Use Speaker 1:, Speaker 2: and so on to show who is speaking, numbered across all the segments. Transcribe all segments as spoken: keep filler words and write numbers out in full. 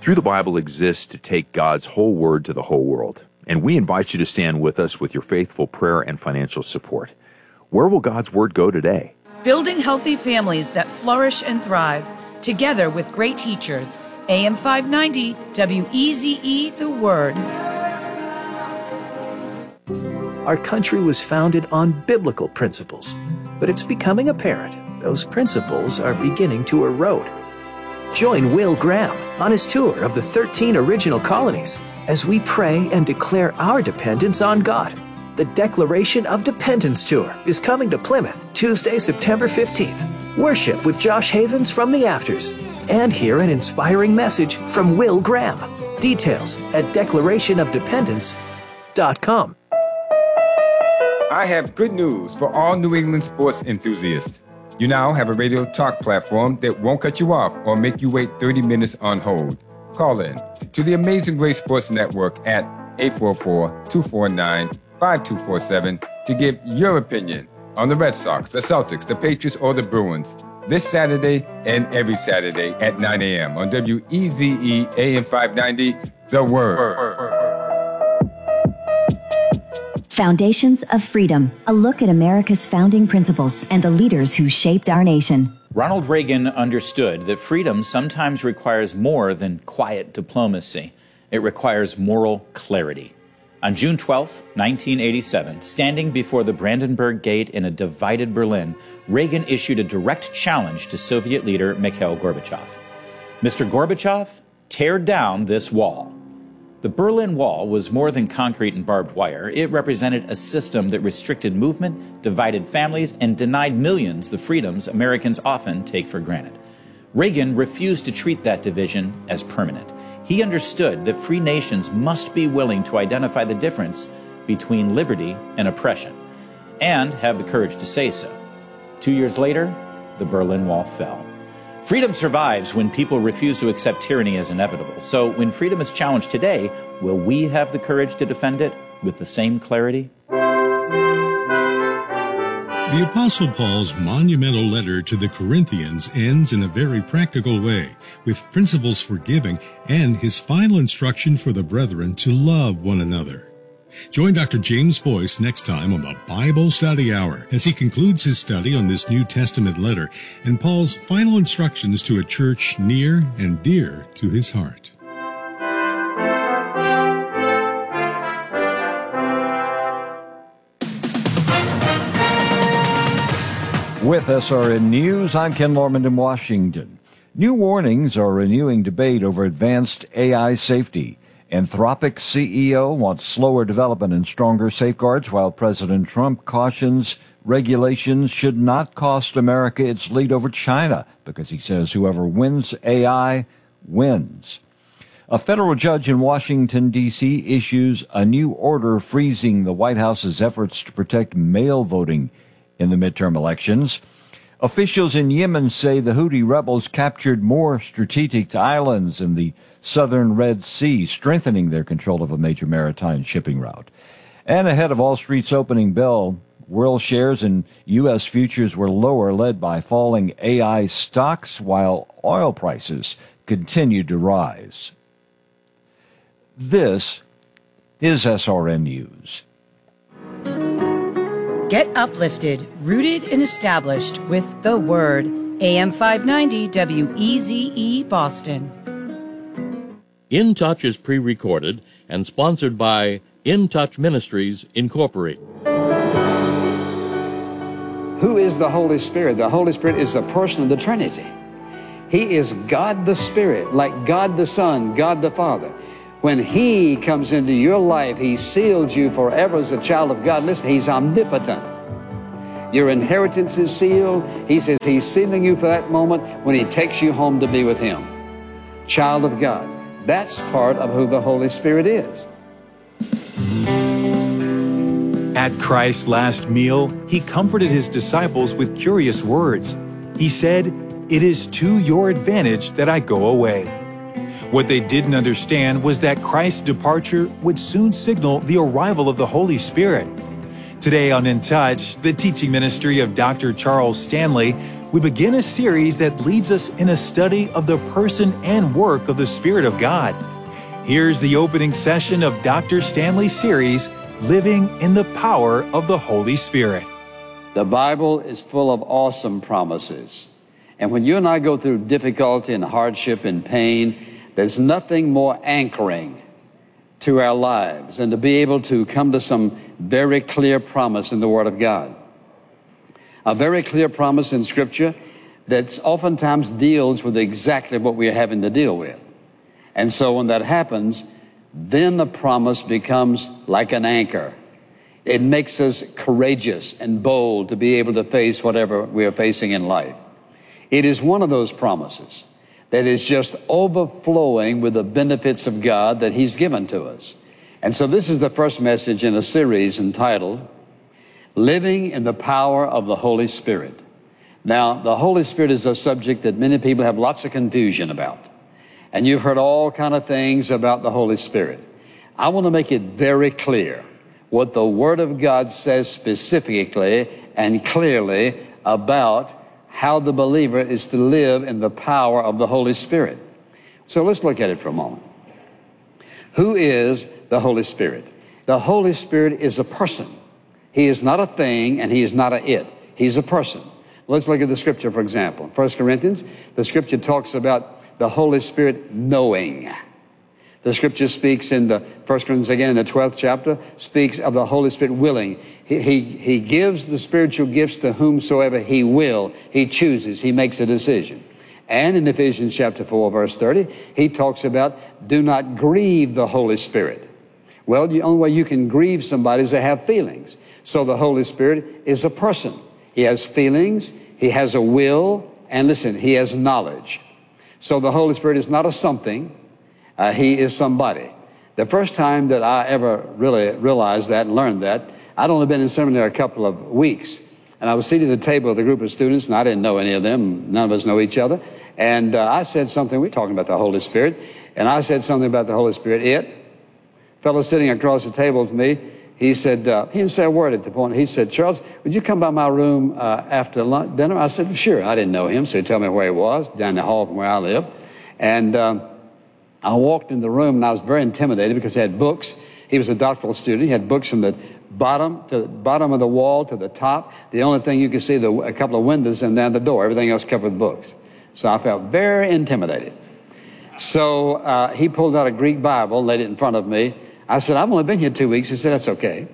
Speaker 1: Through the Bible exists to take God's whole word to the whole world, and we invite you to stand with us with your faithful prayer and financial support. Where will God's word go today?
Speaker 2: Building healthy families that flourish and thrive, together with great teachers. A M five ninety, W E Z E, The Word.
Speaker 3: Our country was founded on biblical principles, but it's becoming apparent those principles are beginning to erode. Join Will Graham on his tour of the thirteen original colonies as we pray and declare our dependence on God. The Declaration of Dependence Tour is coming to Plymouth Tuesday, September fifteenth. Worship with Josh Havens from the Afters and hear an inspiring message from Will Graham. Details at declaration of dependence dot com.
Speaker 4: I have good news for all New England sports enthusiasts. You now have a radio talk platform that won't cut you off or make you wait thirty minutes on hold. Call in to the Amazing Grace Sports Network at eight four four, two four nine, five two four seven to give your opinion on the Red Sox, the Celtics, the Patriots, or the Bruins this Saturday and every Saturday at nine a.m. on W E Z E A M five ninety, The Word.
Speaker 5: Foundations of Freedom, a look at America's founding principles and the leaders who shaped our nation.
Speaker 6: Ronald Reagan understood that freedom sometimes requires more than quiet diplomacy. It requires moral clarity. On June twelfth, nineteen eighty-seven, standing before the Brandenburg Gate in a divided Berlin, Reagan issued a direct challenge to Soviet leader Mikhail Gorbachev. Mister Gorbachev, tear down this wall. The Berlin Wall was more than concrete and barbed wire. It represented a system that restricted movement, divided families, and denied millions the freedoms Americans often take for granted. Reagan refused to treat that division as permanent. He understood that free nations must be willing to identify the difference between liberty and oppression, and have the courage to say so. Two years later, the Berlin Wall fell. Freedom survives when people refuse to accept tyranny as inevitable. So when freedom is challenged today, will we have the courage to defend it with the same clarity?
Speaker 7: The Apostle Paul's monumental letter to the Corinthians ends in a very practical way, with principles for giving and his final instruction for the brethren to love one another. Join Doctor James Boyce next time on the Bible Study Hour as he concludes his study on this New Testament letter and Paul's final instructions to a church near and dear to his heart.
Speaker 8: With S R N News, I'm Ken Lorman in Washington. New warnings are renewing debate over advanced A I safety. Anthropic's C E O wants slower development and stronger safeguards, while President Trump cautions regulations should not cost America its lead over China, because he says whoever wins A I wins. A federal judge in Washington, D C issues a new order freezing the White House's efforts to protect mail voting in the midterm elections. Officials in Yemen say the Houthi rebels captured more strategic islands in the southern Red Sea, strengthening their control of a major maritime shipping route. And ahead of Wall Street's opening bell, world shares and U S futures were lower, led by falling A I stocks, while oil prices continued to rise. This is S R N News.
Speaker 2: Get uplifted, rooted and established with the Word. A M five ninety W E Z E Boston.
Speaker 9: In Touch is pre-recorded and sponsored by In Touch Ministries, Incorporated.
Speaker 10: Who is the Holy Spirit? The Holy Spirit is a person of the Trinity. He is God the Spirit, like God the Son, God the Father. When He comes into your life, He seals you forever as a child of God. Listen, He's omnipotent. Your inheritance is sealed. He says He's sealing you for that moment when He takes you home to be with Him. Child of God. That's part of who the Holy Spirit is.
Speaker 11: At Christ's last meal, He comforted His disciples with curious words. He said, "It is to your advantage that I go away." What they didn't understand was that Christ's departure would soon signal the arrival of the Holy Spirit. Today on In Touch, the teaching ministry of Doctor Charles Stanley we begin a series that leads us in a study of the person and work of the Spirit of God. Here's the opening session of Doctor Stanley's series, Living in the Power of the Holy Spirit.
Speaker 10: The Bible is full of awesome promises. And when you and I go through difficulty and hardship and pain, there's nothing more anchoring to our lives than to be able to come to some very clear promise in the Word of God. A very clear promise in Scripture that oftentimes deals with exactly what we are having to deal with. And so when that happens, then the promise becomes like an anchor. It makes us courageous and bold to be able to face whatever we are facing in life. It is one of those promises that is just overflowing with the benefits of God that He's given to us. And so this is the first message in a series entitled, Living in the Power of the Holy Spirit. Now, the Holy Spirit is a subject that many people have lots of confusion about. And you've heard all kind of things about the Holy Spirit. I want to make it very clear what the Word of God says specifically and clearly about how the believer is to live in the power of the Holy Spirit. So let's look at it for a moment. Who is the Holy Spirit? The Holy Spirit is a person. He is not a thing and He is not a it. He's a person. Let's look at the Scripture, for example. First Corinthians, the Scripture talks about the Holy Spirit knowing. The Scripture speaks in the First Corinthians again in the twelfth chapter, speaks of the Holy Spirit willing. He, he, he gives the spiritual gifts to whomsoever He will. He chooses. He makes a decision. And in Ephesians chapter four, verse thirty, he talks about do not grieve the Holy Spirit. Well, the only way you can grieve somebody is to have feelings. So the Holy Spirit is a person. He has feelings, He has a will, and listen, He has knowledge. So the Holy Spirit is not a something, uh, He is somebody. The first time that I ever really realized that and learned that, I'd only been in seminary a couple of weeks, and I was seated at the table with a group of students, and I didn't know any of them, none of us know each other, and uh, I said something, we were talking about the Holy Spirit, and I said something about the Holy Spirit. It, fellow sitting across the table to me, he said, uh, he didn't say a word at the point. He said, Charles, would you come by my room uh, after lunch, dinner? I said, sure. I didn't know him, so he told me where he was, down the hall from where I live. And um, I walked in the room, and I was very intimidated because he had books. He was a doctoral student. He had books from the bottom to the bottom of the wall to the top. The only thing you could see, the, a couple of windows and down the door. Everything else covered with books. So I felt very intimidated. So uh, he pulled out a Greek Bible, laid it in front of me. I said, I've only been here two weeks. He said, that's okay.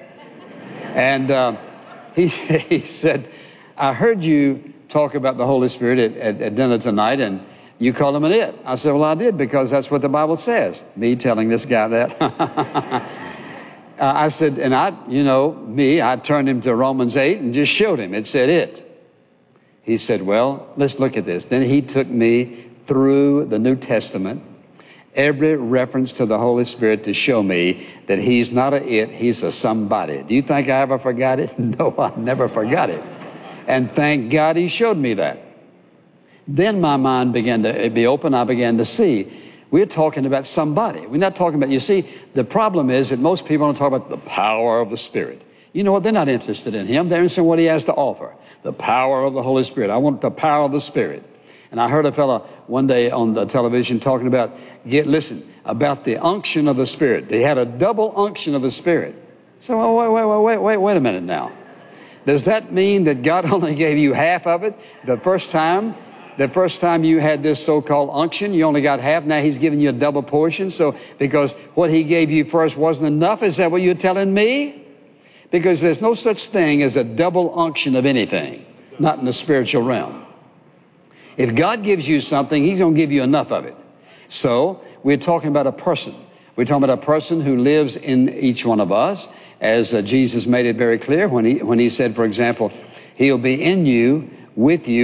Speaker 10: And uh, he, he said, I heard you talk about the Holy Spirit at, at, at dinner tonight, and you called him an it. I said, well, I did, because that's what the Bible says. Me telling this guy that. uh, I said, and I, you know, me, I turned him to Romans eight and just showed him. It said it. He said, well, let's look at this. Then he took me through the New Testament, every reference to the Holy Spirit, to show me that He's not a it, He's a somebody. Do you think I ever forgot it? No, I never forgot it. And thank God He showed me that. Then my mind began to be open. I began to see. We're talking about somebody. We're not talking about, you see, the problem is that most people don't talk about the power of the Spirit. You know what? They're not interested in Him. They're interested in what He has to offer. The power of the Holy Spirit. I want the power of the Spirit. And I heard a fellow one day on the television talking about, get listen, about the unction of the Spirit. They had a double unction of the Spirit. So, well, wait, wait, wait, wait, wait, wait a minute now. Does that mean that God only gave you half of it the first time? The first time you had this so-called unction, you only got half. Now He's giving you a double portion. So, because what He gave you first wasn't enough, is that what you're telling me? Because there's no such thing as a double unction of anything, not in the spiritual realm. If God gives you something, He's going to give you enough of it. So we're talking about a person. We're talking about a person who lives in each one of us, as uh, Jesus made it very clear when he, when he said, for example, He'll be in you, with you.